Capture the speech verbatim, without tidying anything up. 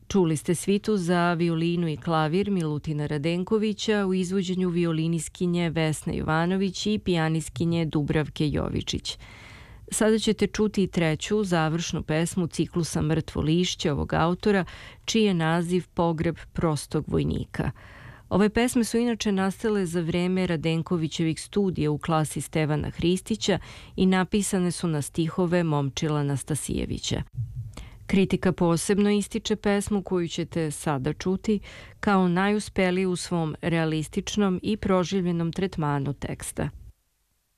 Čuli ste svitu za violinu i klavir Milutina Radenkovića u izvođenju violiniskinje Vesne Jovanović i pijaniskinje Dubravke Jovičić. Sada ćete čuti i treću završnu pesmu ciklusa Mrtvo lišće ovog autora, čiji je naziv Pogreb prostog vojnika. Ove pesme su inače nastale za vreme Radenkovićevih studija u klasi Stevana Hristića i napisane su na stihove Momčila Nastasijevića. Kritika posebno ističe pesmu koju ćete sada čuti kao najuspeliju u svom realističnom i proživljenom tretmanu teksta.